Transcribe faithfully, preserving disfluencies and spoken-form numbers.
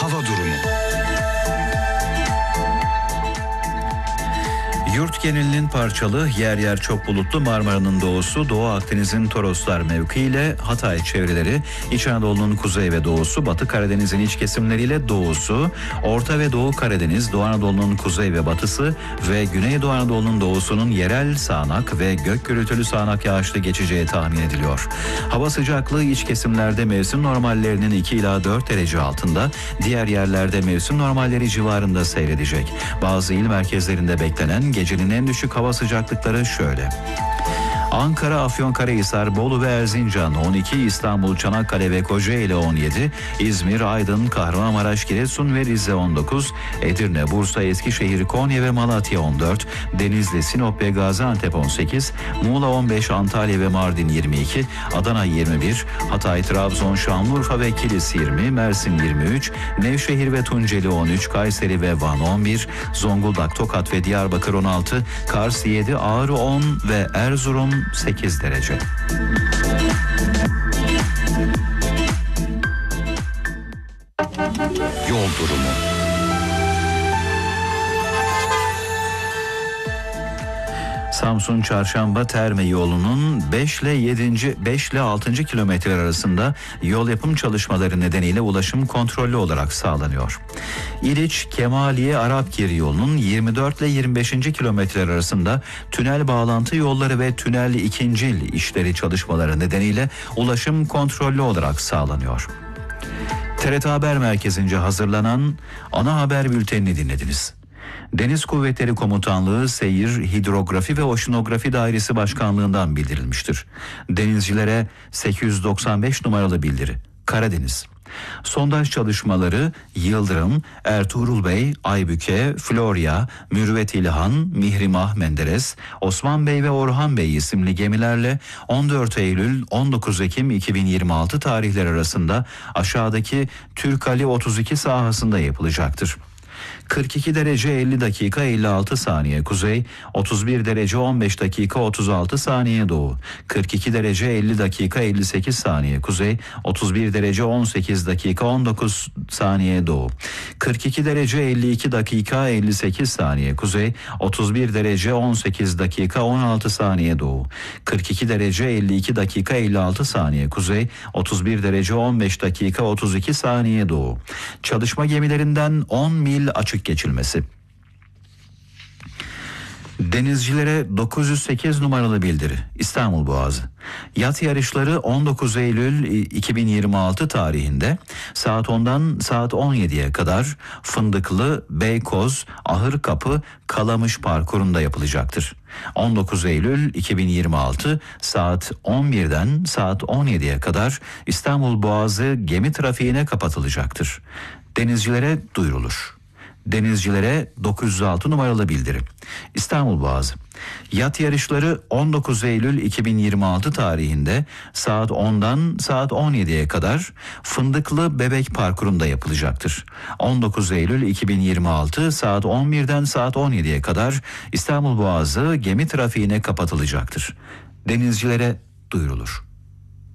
hava durumu. Yurt genelinin parçalı, yer yer çok bulutlu Marmara'nın doğusu, Doğu Akdeniz'in Toroslar mevkiiyle Hatay çevreleri, İç Anadolu'nun kuzey ve doğusu, Batı Karadeniz'in iç kesimleriyle doğusu, Orta ve Doğu Karadeniz, Doğu Anadolu'nun kuzey ve batısı ve Güneydoğu Anadolu'nun doğusunun yerel sağanak ve gök gürültülü sağanak yağışlı geçeceği tahmin ediliyor. Hava sıcaklığı iç kesimlerde mevsim normallerinin iki ila dört derece altında, diğer yerlerde mevsim normalleri civarında seyredecek. Bazı il merkezlerinde beklenen gecenin en düşük hava sıcaklıkları şöyle: Ankara, Afyonkarahisar, Bolu ve Erzincan on iki, İstanbul, Çanakkale ve Kocaeli on yedi, İzmir, Aydın, Kahramanmaraş, Giresun ve Rize on dokuz, Edirne, Bursa, Eskişehir, Konya ve Malatya on dört, Denizli, Sinop ve Gaziantep on sekiz, Muğla on beş, Antalya ve Mardin yirmi iki, Adana yirmi bir, Hatay, Trabzon, Şanlıurfa ve Kilis yirmi, Mersin yirmi üç, Nevşehir ve Tunceli on üç, Kayseri ve Van on bir, Zonguldak, Tokat ve Diyarbakır on altı, Kars yedi, Ağrı on ve Erzurum sekiz derece. Yol durumu. Samsun Çarşamba Terme yolunun beş ile yedinci beş ile altıncı kilometre arasında yol yapım çalışmaları nedeniyle ulaşım kontrollü olarak sağlanıyor. İliç Kemaliye Arapgir yolunun yirmi dört ile yirmi beşinci kilometre arasında tünel bağlantı yolları ve tünel ikincil işleri çalışmaları nedeniyle ulaşım kontrollü olarak sağlanıyor. T R T Haber Merkezi'nce hazırlanan ana haber bültenini dinlediniz. Deniz Kuvvetleri Komutanlığı Seyir, Hidrografi ve Oşinografi Dairesi Başkanlığı'ndan bildirilmiştir. Denizcilere sekiz yüz doksan beş numaralı bildiri. Karadeniz. Sondaj çalışmaları Yıldırım, Ertuğrul Bey, Aybüke, Florya, Mürvet İlhan, Mihrimah Menderes, Osman Bey ve Orhan Bey isimli gemilerle on dört Eylül on dokuz Ekim iki bin yirmi altı tarihler arasında aşağıdaki Türkali otuz iki sahasında yapılacaktır. kırk iki derece elli dakika elli altı saniye kuzey, otuz bir derece on beş dakika otuz altı saniye doğu, kırk iki derece elli dakika elli sekiz saniye kuzey, otuz bir derece on sekiz dakika on dokuz saniye doğu, kırk iki derece elli iki dakika elli sekiz saniye kuzey, otuz bir derece on sekiz dakika on altı saniye doğu, kırk iki derece elli iki dakika elli altı saniye kuzey, otuz bir derece on beş dakika otuz iki saniye doğu. Çalışma gemilerinden on mil açık geçilmesi. Denizcilere dokuz yüz sekiz numaralı bildiri. İstanbul Boğazı. Yat yarışları on dokuz Eylül iki bin yirmi altı tarihinde saat ondan saat on yediye kadar Fındıklı, Beykoz, Ahırkapı, Kalamış parkurunda yapılacaktır. on dokuz Eylül iki bin yirmi altı saat on birden saat on yediye kadar İstanbul Boğazı gemi trafiğine kapatılacaktır. Denizcilere duyurulur. Denizcilere dokuz yüz altı numaralı bildiri. İstanbul Boğazı. Yat yarışları on dokuz Eylül iki bin yirmi altı tarihinde saat ondan saat on yediye kadar Fındıklı Bebek parkurunda yapılacaktır. on dokuz Eylül iki bin yirmi altı saat on birden saat on yediye kadar İstanbul Boğazı gemi trafiğine kapatılacaktır. Denizcilere duyurulur.